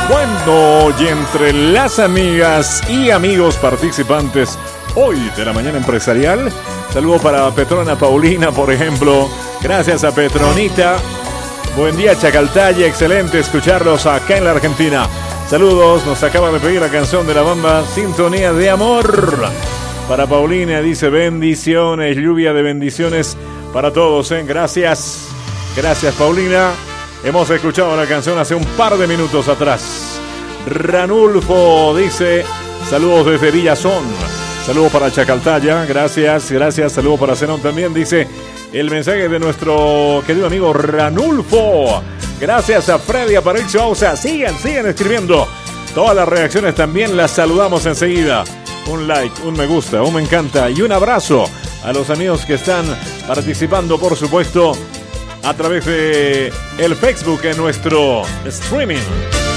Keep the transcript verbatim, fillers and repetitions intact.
Bueno, y entre las amigas y amigos participantes hoy de la mañana empresarial, saludo para Petrona Paulina, por ejemplo. Gracias a Petronita. Buen día, Chacaltaya, excelente escucharlos acá en la Argentina. Saludos, nos acaba de pedir la canción de la banda Sintonía de Amor. Para Paulina dice bendiciones, lluvia de bendiciones para todos, ¿eh? Gracias, gracias Paulina. Hemos escuchado la canción hace un par de minutos atrás. Ranulfo dice saludos desde Villazón. Saludos para Chacaltaya, gracias, gracias. Saludos para Zenón también, dice el mensaje de nuestro querido amigo Ranulfo. Gracias a Freddy Aparicio. O sea, sigan, sigan escribiendo. Todas las reacciones también las saludamos enseguida. Un like, un me gusta, un me encanta y un abrazo a los amigos que están participando, por supuesto, a través de el Facebook en nuestro streaming.